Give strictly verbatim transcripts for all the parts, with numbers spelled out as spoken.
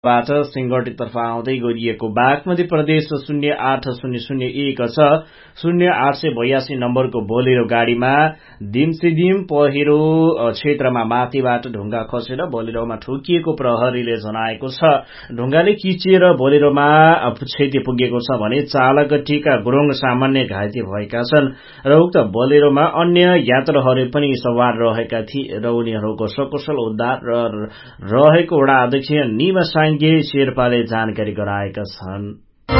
बाट सिंगटीतर्फ आउँदै गरिएको बागमती प्रदेश शून्य आठ शून्य शून्य एक छ शून्य आठ सय बयासी नम्बरको बोलेरो गाड़ीमा दिमसिदिम पहिरो क्षेत्रमा माथिबाट ढुङ्गा खसेर बोलेरोमा ठोकिएको प्रहरीले जनाएको छ। ढुङ्गाले किचिएर बोलेरोमा क्षति पुगेको छ भने चालक टीका गुरुङ सामान्य घाइते भएका छन् र उक्त बोलेरोमा अन्य यात्रुहरू पनि सवार रहेका थिए र उनीहरूको सकुशल उद्धार रहेको वडा अध्यक्ष निमा साङ्गे शेर्पाले जानकारी गराएका छन्।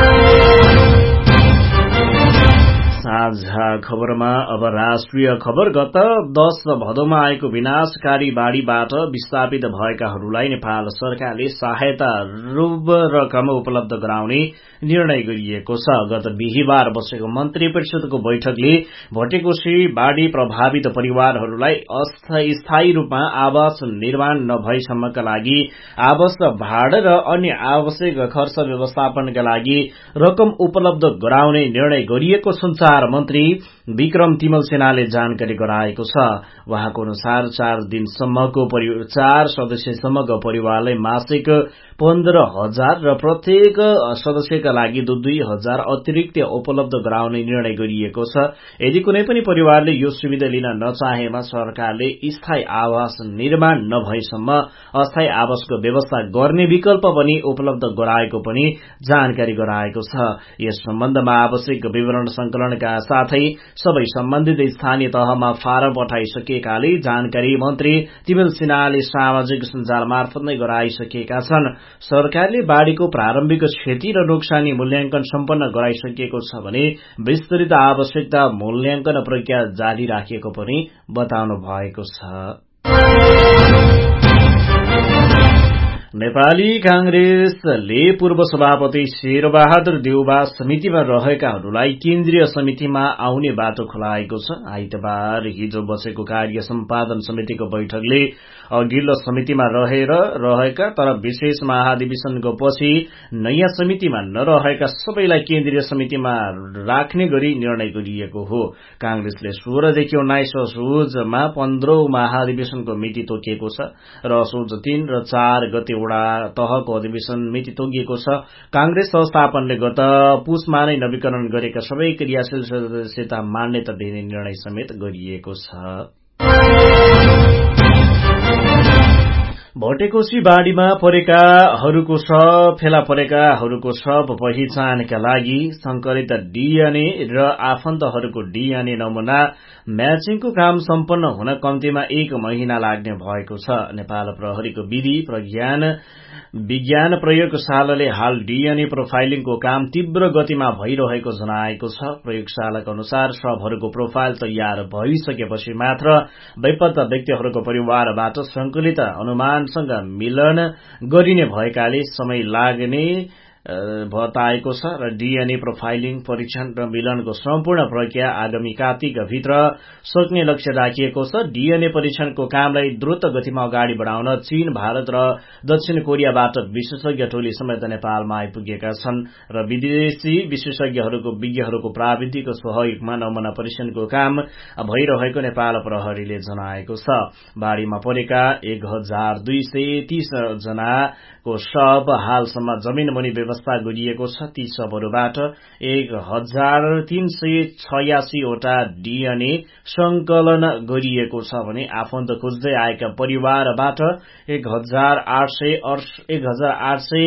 साझा खबरमा अब राष्ट्रिय खबर। गत दश भदौमा आएको विनाशकारी बाढ़ीबाट विस्थापित भएकाहरूलाई नेपाल सरकारले सहायता रकम उपलब्ध गराउने निर्णय गरिएको छ। गत बिहिबार बसेको मन्त्री परिषदको बैठकले भटेकोशी बाढ़ी प्रभावित परिवारहरूलाई स्थायी रूपमा आवास निर्माण नभएसम्मका लागि आवास भाडा र अन्य आवश्यक खर्च व्यवस्थापनका लागि रकम उपलब्ध गराउने निर्णय गरिएको संचार मन्त्री विक्रम तिमल सेनाले जानकारी गराएको छ। वहाँको अनुसार चार दिनसम्मको चार सदस्यसम्मको परिवारलाई मासिक पन्ध्र हजार र प्रत्येक सदस्यका लागि दुई दुई हजार अतिरिक्त उपलब्ध गराउने निर्णय गरिएको छ। यदि कुनै पनि परिवारले यो सुविधा लिन नचाहेमा सरकारले स्थायी आवास निर्माण नभएसम्म अस्थायी आवासको व्यवस्था गर्ने विकल्प पनि उपलब्ध गराएको पनि जानकारी गराएको छ। यस सम्बन्धमा आवश्यक विवरण संकलनका साथै सबै सम्बन्धित स्थानीय तहमा फारम पठाइसकेकाले जानकारी मन्त्री तिमल सिन्हाले सामाजिक सञ्जाल मार्फत नै गराइसकेका छन्। सरकारले बाढ़ीको प्रारम्भिक क्षति र नोक्सानी मूल्याङ्कन सम्पन्न गराइसकेको छ भने विस्तृत आवश्यकता मूल्याङ्कन प्रक्रिया जारी राखिएको पनि बताउनु भएको छ। नेपाली कांग्रेसले पूर्व सभापति शेरबहादुर देउबा समितिमा रहेकाहरूलाई केन्द्रीय समितिमा आउने बाटो खुलाएको छ। आइतबार हिजो बसेको कार्य सम्पादन समितिको बैठकले अघिल्लो समितिमा रहेर रहेका तर विशेष महाधिवेशनको पछि नयाँ समितिमा नरहेका सबैलाई केन्द्रीय समितिमा राख्ने गरी निर्णय गरिएको हो। कांग्रेसले सोह्रदेखि उन्नाइस असोजमा पन्ध्रौं महाधिवेशनको मिति तोकिएको छ र असोज तीन र चार गते वडा तहको अधिवेशन मिति तोकिएको छ। कांग्रेस संस्थापनले गत पुसमा नै नवीकरण गरेका सबै क्रियाशील सदस्यता मान्यता दिने निर्णय समेत गरिएको छ। भटेकोशी बाढ़ीमा परेकाहरूको शव फेला परेकाहरूको शव पहिचानका लागि संकलित डीएनए र आफन्तहरूको डीएनए नमूना म्याचिङको काम सम्पन्न हुन कम्तीमा एक महिना लाग्ने भएको छ। नेपाल प्रहरीको विधि प्रज्ञान विज्ञान प्रयोगशालाले हाल डीएनए प्रोफाइलिङको काम तीव्र गतिमा भइरहेको जनाएको छ। प्रयोगशालाका अनुसार शवहरूको प्रोफाइल तयार भइसकेपछि मात्र बेपत्ता व्यक्तिहरूको परिवारबाट संकलित अनुमानसँग मिलन गरिने भएकाले समय लाग्ने बताएको छ र डीएनए प्रोफाइलिङ परीक्षण र मिलनको सम्पूर्ण प्रक्रिया आगामी कार्तिक भित्र सक्ने लक्ष्य राखिएको छ। डीएनए परीक्षणको कामलाई द्रुत गतिमा अगाडि बढाउन चीन, भारत र दक्षिण कोरियाबाट विशेषज्ञ टोली समेत नेपालमा आइपुगेका छन् र विदेशी विशेषज्ञहरूको विज्ञहरूको प्राविधिक सहयोगमा नमूना परीक्षणको काम भइरहेको नेपाल प्रहरीले जनाएको छ। बाढ़ीमा परेका एक हजार दुई सय तीस जनाको शव हालसम्म जमिन मुनि व्यवस्था गरिएको छ। ती शवहरूबाट एक हजार तीन सय छयासीवटा डीएनए संकलन गरिएको छ भने आफन्त खोज्दै आएका परिवारबाट एक हजार आठ सय एक हजार आठ सय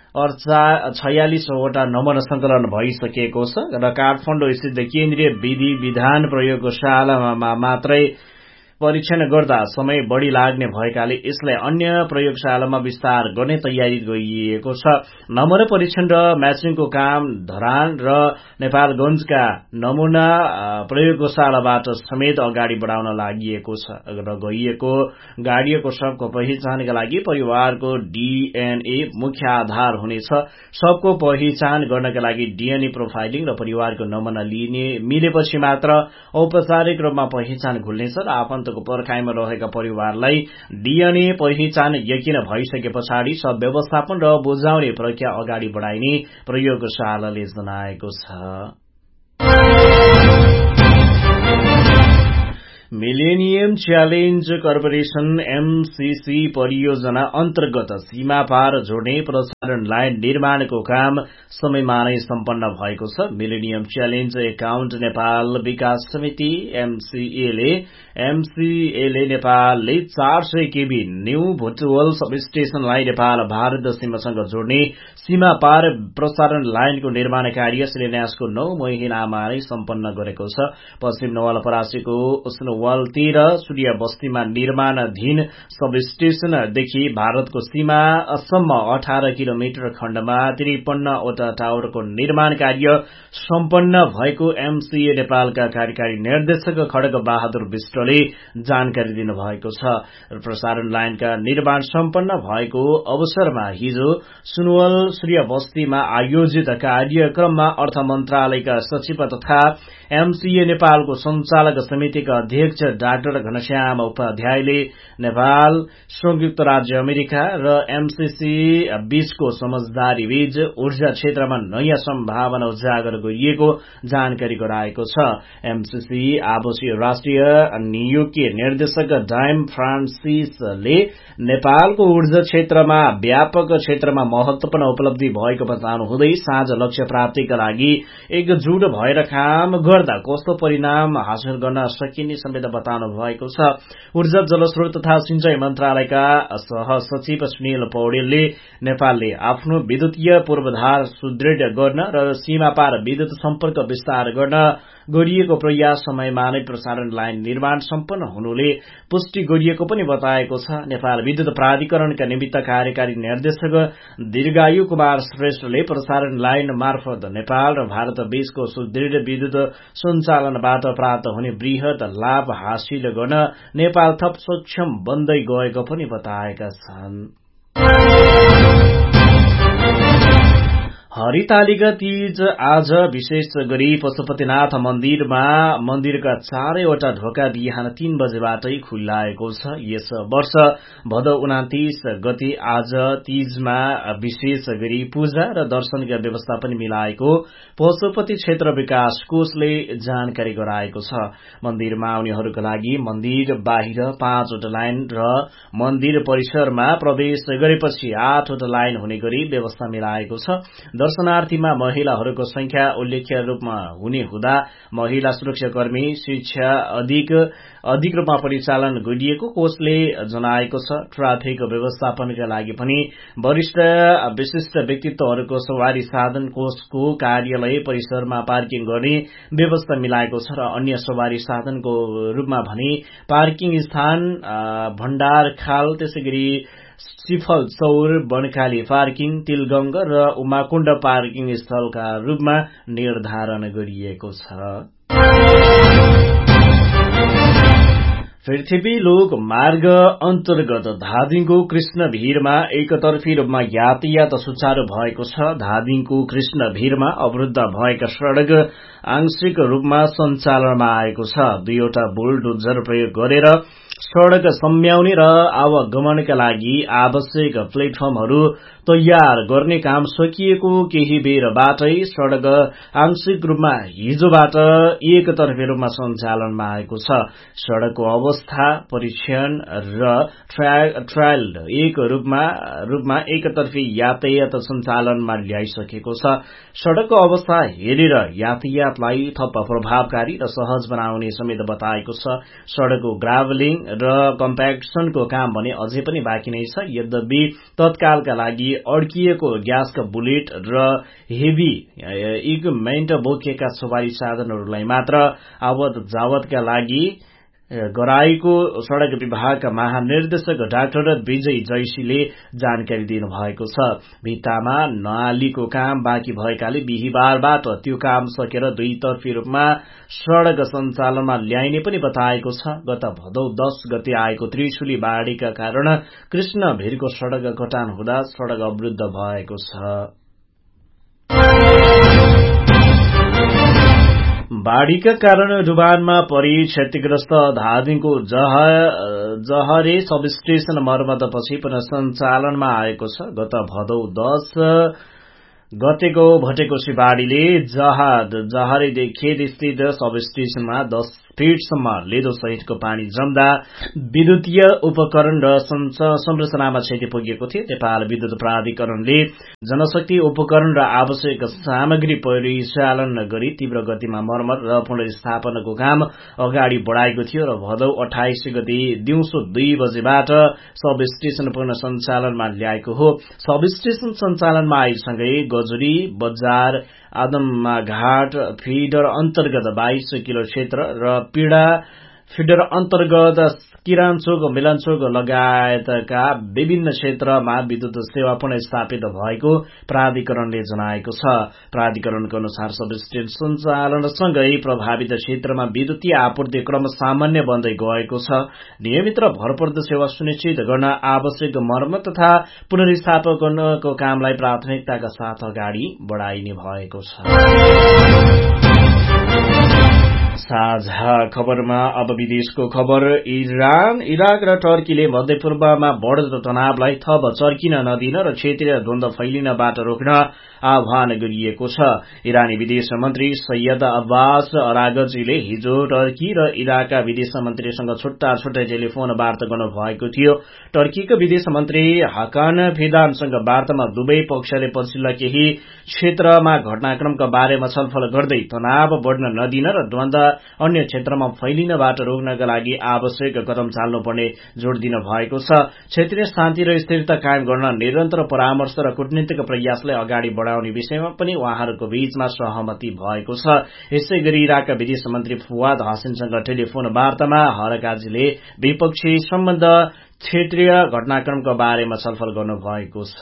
छयालिसवटा नमूना संकलन भइसकेको छ र काठमाडौँ स्थित केन्द्रीय विधि विधान प्रयोगशालामा मात्रै परीक्षण गर्दा समय बढ़ी लाग्ने भएकाले यसलाई अन्य प्रयोगशालामा विस्तार गर्ने तयारी गरिएको छ। नमूना परीक्षण र म्याचिङको काम धरान र नेपालगंजका नमूना प्रयोगशालाबाट समेत अगाडि बढाउन लागि र गइएको गाडीको शवको पहिचानका लागि परिवारको डीएनए मुख्य आधार हुनेछ। शवको पहिचान गर्नका लागि डीएनए प्रोफाइलिङ र परिवारको नमूना लिने मिलेपछि मात्र औपचारिक रूपमा पहिचान खुल्नेछ र आफन्त को पर्खाइमा रहेका परिवारलाई डीएनए पहिचान यकिन भइसके पछाडि सब व्यवस्थापन र बुझाउने प्रक्रिया अगाडि बढाइने प्रयोगशालाले जनाएको छ। मिलेनियम च्यालेन्ज कर्पोरेशन एमसीसी परियोजना अन्तर्गत सीमा पार जोड्ने प्रसारण लाइन निर्माणको काम समयमा नै सम्पन्न भएको छ। मिलेनियम च्यालेन्ज एकाउन्ट नेपाल विकास समिति एमसीएले एमसीएले नेपालले चार सय केबी न्यू भुटवल सब स्टेशनलाई नेपाल भारत सीमासँग जोड्ने सीमा पार प्रसारण लाइनको निर्माण कार्य शिलान्यासको नौ महिनामा नै सम्पन्न गरेको छ। पश्चिम नवलपरासीको उष्णवलतिर सूर्य बस्तीमा निर्माणाधीन सब स्टेशनदेखि भारतको सीमासम्म अठार किलोमिटर खण्डमा त्रिपन्नवटा टावरको निर्माण कार्य सम्पन्न भएको एमसीए नेपालका कार्यकारी निर्देशक खड्ग बहादुर विष्टले जानकारी दिनुभएको छ। प्रसारण लाइनका निर्माण सम्पन्न भएको अवसरमा हिजो सुनवल सूर्य बस्तीमा आयोजित कार्यक्रममा अर्थ मन्त्रालयका सचिव तथा एमसीए नेपालको संचालक समितिका अध्यक्ष डाक्टर घनश्याम उपाध्यायले नेपाल, संयुक्त राज्य अमेरिका र एमसीसी बीचको समझदारी बीच ऊर्जा क्षेत्रमा नयाँ सम्भावना उजागर गरिएको जानकारी गराएको छ। एमसीसी आवासीय राष्ट्रिय नियोगकी निर्देशक डाइम फ्रान्सिसले नेपालको ऊर्जा क्षेत्रमा व्यापक क्षेत्रमा महत्वपूर्ण उपलब्धि भएको बताउनुहुँदै साझा लक्ष्य प्राप्तिका लागि एकजुट भएर काम गर्दा कस्तो परिणाम हासिल गर्न सकिने समेत बताउनु भएको छ। ऊर्जा जलस्रोत तथा सिंचाई मन्त्रालयका सहसचिव सुनिल पौडेलले नेपालले आफ्नो विद्युतीय पूर्वाधार सुदृढ गर्न र सीमा पार विद्युत सम्पर्क विस्तार गर्न गरिएको प्रयास समयमा नै प्रसारण लाइन निर्माण सम्पन्न हुनुले पुष्टि गरिएको पनि बताएको छ। नेपाल विद्युत प्राधिकरणका निमित्त कार्यकारी निर्देशक दीर्घायु कुमार श्रेष्ठले प्रसारण लाइन मार्फत नेपाल र भारत बीचको सुदृढ विद्युत सञ्चालनबाट प्राप्त हुने वृहत लाभ हासिल गर्न नेपाल थप सक्षम बन्दै गएको पनि बताएका छन्। हरितालिका तीज आज विशेष गरी पशुपतिनाथ मन्दिरमा मन्दिरका चारैवटा ढोका बिहान तीन बजेबाटै खुल्लाएको छ। यस वर्ष भदौ उनातीस गते आज तीजमा विशेष गरी पूजा र दर्शनका व्यवस्था पनि मिलाएको पशुपति क्षेत्र विकास कोषले जानकारी गराएको छ। मन्दिरमा आउनेहरूका लागि मन्दिर बाहिर पाँचवटा लाइन र मन्दिर परिसरमा प्रवेश गरेपछि आठवटा लाइन हुने गरी व्यवस्था मिलाएको छ। दर्शनार्थीमा महिलाहरूको संख्या उल्लेख्य रूपमा हुने हुँदा महिला सुरक्षाकर्मी शिक्षा अधिक अधिक रूपमा परिचालन गरिएको कोषले जनाएको छ। ट्राफिक व्यवस्थापनका लागि पनि वरिष्ठ विशिष्ट व्यक्तित्वहरूको सवारी साधन कोषको कार्यालय परिसरमा पार्किङ गर्ने व्यवस्था मिलाएको छ र अन्य सवारी साधनको रूपमा भने पार्किङ स्थान भण्डार खाल, त्यसैगरी सिफल चौर, बनकाली पार्किङ, तिलगंग र उमाकुण्ड पार्किङ स्थलका रूपमा निर्धारण गरिएको छ। पृथ्वी लोक मार्ग अन्तर्गत धादिङको कृष्ण भिरमा एकतर्फी रूपमा यातायात सुचारू भएको छ। धादिङको कृष्ण भिरमा अवरुद्ध भएका सड़क आंशिक रूपमा सञ्चालनमा आएको छ। दुईवटा बुलडोजर प्रयोग गरेर सड़क सम्याउने र आवागमनका लागि आवश्यक प्लेटफर्महरू तयार गर्ने काम सकिएको केही बेरबाटै सड़क आंशिक रूपमा हिजोबाट एकतर्फी रूपमा सञ्चालनमा आएको छ। सड़कको अवस्था परीक्षण र ट्रायल एक रूपमा रूपमा एकतर्फी यातायात सञ्चालनमा ल्याइसकेको छ। सड़कको अवस्था हेरेर यातायातलाई थप प्रभावकारी र सहज बनाउने समेत बताएको छ। सड़कको ग्राभलिङ र कम्प्याक्सनको काम भने अझै पनि बाँकी नै छ। यद्यपि तत्कालका लागि अड्किएको ग्यासका बुलेट र हेभी इक्विपमेन्ट बोकेका सवारी साधनहरूलाई मात्र आवत जावतका लागि गराएको सड़क विभागका महानिर्देशक डाक्टर विजय जैशीले जानकारी दिनुभएको छ। भित्तामा नालीको काम बाँकी भएकाले बिहिबारबाट त्यो काम सकेर दुईतर्फी रूपमा सड़क सञ्चालनमा ल्याइने पनि बताएको छ। गत भदौ दश गते आएको त्रिशुली बाढ़ीका कारण कृष्ण भिरको सड़क कटान हुँदा सड़क अवरुद्ध भएको छ। बाढ़ीका कारण डुबानमा परि क्षतिग्रस्त धादिङको जहरे सब स्टेशन मर्मतपछि पुनः सञ्चालनमा आएको छ। गत भदौ दश गतेको भटेकोशी बाढ़ीले जहाद जहरे खेत स्थित सब स्टेशनमा दश फिटसम्म लेदो सहितको पानी जम्दा विद्युतीय उपकरण र संरचनामा क्षति पुगेको थियो। नेपाल विद्युत प्राधिकरणले जनशक्ति उपकरण र आवश्यक सामग्री परिचालन गरी तीव्र गतिमा मर्मत र पुनर्स्थापनाको काम अगाडि बढाएको थियो र भदौ अठाइस गते दिउँसो दुई बजेबाट सब स्टेशन पुनः सञ्चालनमा ल्याएको हो। सब स्टेशन सञ्चालनमा आइसँगै गजुरी बजार आदमघाट फिडर अन्तर्गत बाइस किलो क्षेत्र र पीडा फिडर अन्तर्गत किरानचोक मिलनचोक लगायतका विभिन्न क्षेत्रमा विद्युत सेवा पुनः स्थापित भएको प्राधिकरणले जनाएको छ। प्राधिकरणको अनुसार सब स्टेशन सञ्चालनसँगै प्रभावित क्षेत्रमा विद्युतीय आपूर्ति क्रम सामान्य बन्दै गएको छ। नियमित र भरपर्दो सेवा सुनिश्चित गर्न आवश्यक मर्मत तथा पुनर्स्थापनको कामलाई प्राथमिकताका साथ अगाडि बढाइने भएको छ। साझा खबरमा अब विदेशको खबर। इरान, इराक र टर्कीले मध्यपूर्वमा बढ्दो तनावलाई थप चर्किन नदिन र क्षेत्रीय द्वन्द्व फैलिनबाट रोक्न आह्वान गरिएको छ। इरानी विदेश मन्त्री सैयद अब्बास अरागचीले हिजो टर्की र इराकका विदेश मन्त्रीसँग छुट्टा छुट्टै टेलिफोन वार्ता गर्नुभएको थियो। टर्कीको विदेश मन्त्री हाकान फिदानसँग वार्तामा दुवै पक्षले पछिल्ला केही क्षेत्रमा घटनाक्रमका बारेमा छलफल गर्दै तनाव बढ्न नदिन र द्वन्द्व अन्य क्षेत्रमा फैलिनबाट रोक्नका लागि आवश्यक कदम चाल्नुपर्ने जोड़ दिनु भएको छ। क्षेत्रीय शान्ति र स्थिरता कायम गर्न निरन्तर परामर्श र कूटनीतिक प्रयासलाई अगाडि बढाउने विषयमा पनि उहाँहरूको बीचमा सहमति भएको छ। यसै गरी इराकका विदेश मन्त्री फुवाद हसिनसँग टेलिफोन वार्तामा हरकाजीले द्विपक्षीय सम्बन्ध क्षेत्रीय घटनाक्रमका बारेमा छलफल गर्नुभएको छ।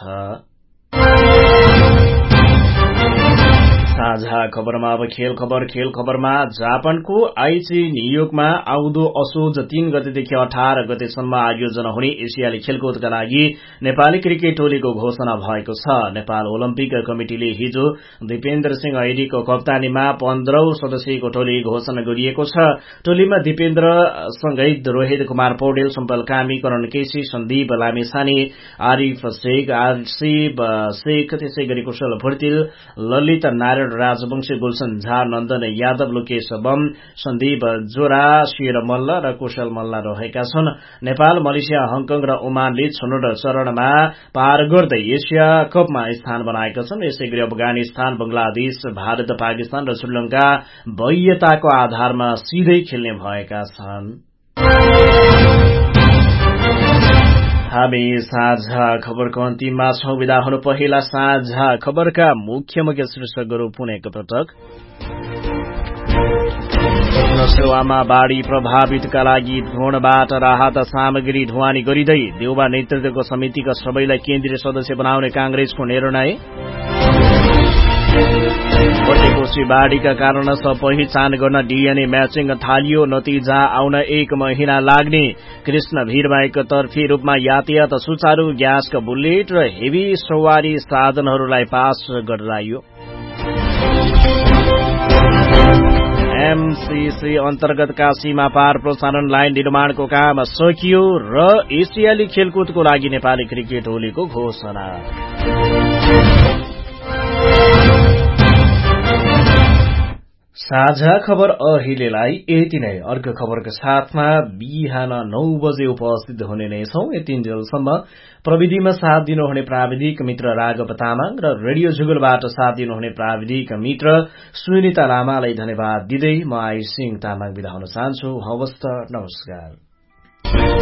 साझा खबरमा अब खेल खबर। खेल खबरमा जापानको आइची न्युयोर्कमा आउँदो असोज तीन गतेदेखि अठार गतेसम्म आयोजना हुने एसियाली खेलकुदका लागि नेपाली क्रिकेट टोलीको घोषणा भएको छ। नेपाल ओलम्पिक कमिटिले हिजो दिपेन्द्र सिंह ऐडीको कप्तानीमा पन्ध्रौं सदस्यको टोली घोषणा गरिएको छ। टोलीमा दिपेन्द्र सँगै रोहित कुमार पौडेल, सम्पल कामी, करण केसी, सन्दीप लामिछाने, आरिफ शेख, आसिफ शेख, त्यसै गरी कुशल भुर्तिल, ललित नारायण राजवंशी, गुलशन झा, नन्दन यादव, लोकेश बम, सन्दीप जोरा, शेर मल्ल र कुशल मल्ल रहेका छन्। नेपाल, मलेसिया, हङकङ र ओमानले छनौट चरणमा पार गर्दै एसिया कपमा स्थान बनाएका छन्। यसै गरी अफगानिस्तान, बंगलादेश, भारत, पाकिस्तान र श्रीलंका वैधताको आधारमा सिधै खेल्ने भएका छन्। हामी साझा खबरको अन्तिममा छौं। विदा हुनु पहिला साझा खबरका मुख्य मुख्य शीर्षकहरू पुनः एकपटक। सेवामा बाढ़ी प्रभावितका लागि ड्रोनबाट राहत सामग्री ढुवानी गरिँदै देउबा नेतृत्वको समितिका सबैलाई केन्द्रीय सदस्य बनाउने कांग्रेसको निर्णय। कोशी बाढ़ीका कारण पहिचान गर्न डीएनए म्याचिङ थालियो, नतिजा आउन एक महिना लाग्ने। कृष्ण भीरबाईको तर्फी रूपमा यातायात सुचारू, ग्यासका बुलेट र हेभी सवारी साधनहरूलाई पास गराइयो। एमसीसी अन्तर्गतका सीमा पार प्रसारण लाइन निर्माणको काम सकियो र एसियाली खेलकुदको लागि नेपाली क्रिकेट टोलीको घोषणा। साझा खबर अहिलेलाई यति नै। अर्को खबरको साथमा बिहान नौ बजे उपस्थित हुने नै छौं। यतिन्जेलसम्म प्रविधिमा साथ दिनुहुने प्राविधिक मित्र राघव तामाङ र रेडियो जुगलबाट साथ दिनुहुने प्राविधिक मित्र सुनिता लामालाई धन्यवाद दिँदै म आई सिंह तामाङ बिदा हुन चाहन्छु। हवस् त, नमस्कार।